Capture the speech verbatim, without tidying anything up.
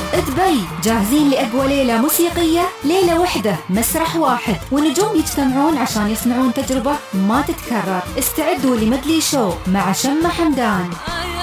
دبي جاهزين لأقوى ليلة موسيقية، ليلة واحدة مسرح واحد ونجوم يجتمعون عشان يصنعون تجربة ما تتكرر. استعدوا لمدلي شو مع شمة حمدان.